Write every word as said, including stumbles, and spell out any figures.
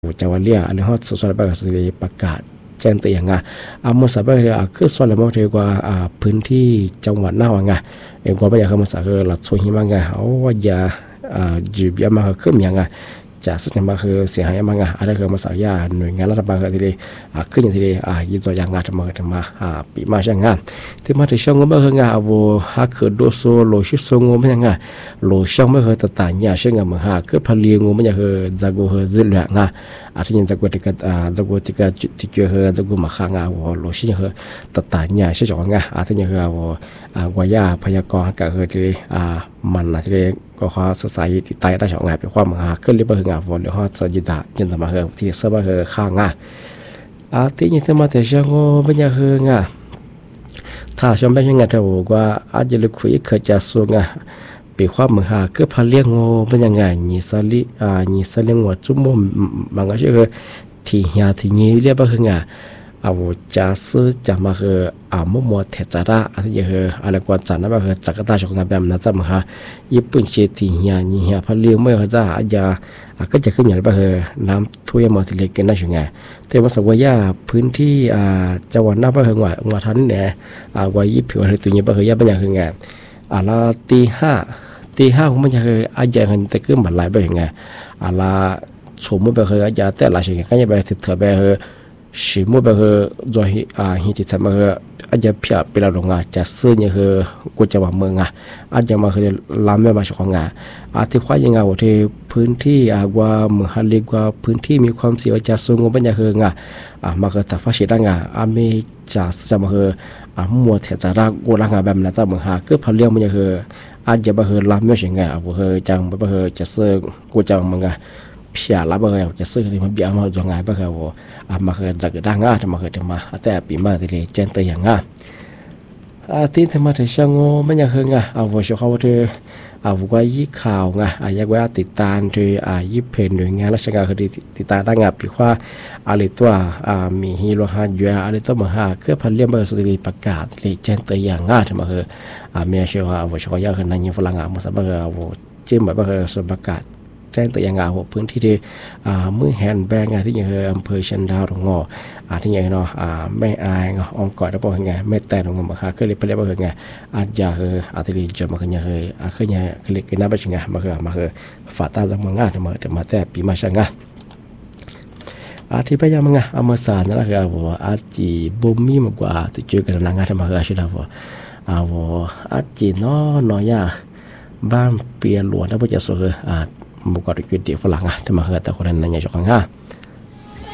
จาวเลียอันนี้ฮอตสุดๆไปก็สุดประกาศแจ้งเตือนอ่ะอ่าเมื่อสัปดาห์ที่แล้วคือส่วนละมากเท่ากว่าอ่าพื้นที่จังหวัดน่านว่าไงเองก็ไม่อยากให้มาสักหลักส่วนหิมะไงเอาว่าอย่าอ่าจีบยามาคือมีไงจะสิ่งมาคือเสียหายมากไงอะไรคือมาสักยาหน่วยงานรัฐบาลก็ทีเดียอ่าขึ้นอย่างทีเดียอ่ายิ่งตัวอย่างงานทำมาทำมาอ่าปีมาช่างงานที่มาที่ช่องก็ไม่คืองานเอาฮักคือดูโซโลชิโซงไม่ยังไงโลช่องไม่คือตัดต่างเนี่ยเช่นงานมาหาคือพลีงไม่ยังคือจากกูคือจิตเหลืองอ่ะอาทิตย์จากกูที่ก็อ่าจากกูที่ก็ที่เจอคือจากกูมาข้างอ่ะว่าโลชิคือตัดต่างเนี่ยเช่นจังไงอาทิตย์คือว่าอ่าวายาพยากรณ์ก็คือที่อ่ามันนะที่ก็เขาสดใสที่ใต้ได้ช่องงานเป็นความมาขึ้นเรียบร้อยงานวันเดียวเขาจะยืดยืนต่อมาคือที่เสมาคือข้างงานอาทิตย์นี้ที่มาแต่เช้าก็ไม่ยังคืองานถ้าชมไปยังไงเธอบอกว่าอาจจะลึกคุยเคยจะสูงอ่ะเป็นความมือหาคือพาเลี้ยงงูเป็นยังไงยี่สลิอ่ายี่สลิงวัวจุ่มมุมมันก็คือที่ยาที่นี้เรียบร้อยงานเอาจะซื้อจะมาคืออ่ามุมมัวเทจาระอะไรอย่างเงี้ยอะไรกว่าจันนะมาคือจักรตาชกงานแบบนั้นจะมาฮะญี่ปุ่นเชติเฮียนี่เฮียพาเลี้ยงเมื่อเขาจะอาจจะก็จะขึ้นอย่างไรบ้างคือน้ำท่วมมาทีเล็กกันนะช่วงไงแต่ว่าสักว่ายาพื้นที่อ่าจังหวัดน่านบ้างคือว่าว่าทันเนี่ยอ่าว่าญี่ปุ่นอะไรตัวนี้บ้างคือยังเป็นอย่างคือไงอ่าละตีห้าตีห้าคงไม่ใช่คืออาจจะเห็นแต่ก็บัดไหลไปอย่างไงอ่าละสมมติแบบคืออาจจะแต่ละช่วงก็ยังไปติดเถอะแบบคือชิมุแบบคือจอยอ่าหิจิตสมาคืออาจจะเพียบไปแล้วลงอ่ะจะซื้อเนี่ยคือกูจะว่าเมืองอ่ะอาจจะมาคือลำไม่มาชกงานอาที่ควายยังไงว่าที่พื้นที่อ่าว่าเมืองฮัลลีกว่าพื้นที่มีความเสี่ยงจะสูงเป็นอย่างคืองอ่ะอ่ามาคือตัดฟ้าเสียดังอ่ะอาไม่จะจะมาคืออ่ามัวเถียจะรักกูรักงานแบบนั้นจะเมืองหาคือพอเลี้ยงมันอย่างคืออาจจะมาคือลำไม่ใช่ไงอ่ะว่าคือจังมาคือจะซื้อกูจะเมืองอ่ะเพียละบ่คือจะซื้อที่มันเบียมาจังไงบ่คือว่าอ่ามาคือจักดังอ่ะมาคือจะมาแต่ปีมาที่เลยเจนตัวอย่างอ่ะอาที่ทำมาถึงช่างโไม่อยากเฮงอ่ะเอาไว้ช่วยเขาว่าเธอเอาไว้ยี่ข่าวไงอาอยากไว้ติดตามเธออายี่เพนหน่วยงานราชการคือติดตามได้งานปีว่าอะไรตัวอ่ามีฮีโร่ฮาอยู่อะไรตัวมาหาเพื่อพันเลี้ยงเบอร์สุดที่ประกาศเลยเจนตัวอย่างอ่ะทำมาคืออ่าเมียเชื่อว่าเอาไว้ช่วยอยากเห็นนายฝรั่งอ่ะมาสับเบอร์เอาจิ้มแบบเบอร์สุดประกาศแจ้งตัวอย่างงานหัวพื้นที่ที่อ่ามือแฮนแบงที่ยังอำเภอชันดาวงออ่าที่ยังเนาะอ่าไม่อายงองกอดแล้วบอกยังไงไม่แต่งงมาค่ะคือเลยไปเรียกว่ายังไงอาจจะคืออาจจะดีจนมาคือยังคืออาคือยังคือเล็กน้าไปชิงไงมาคือมาคือฝาตาจังมังงามาแต่มาแต่ปีมาช่างงาอาที่พยายามงาอามาสานนั่นแหละคือว่าอาจีบ่มีมากกว่าที่เจอกันนางงาทำมาคืออาชีพว่าอาว่าอาจีน้อน้อยาบ้านเปียหลวงแล้วพอจะสวยอ่ามุกอดกินเดียฝรั่งอ่ะทำมาคือแต่คนนั้นยังจบงา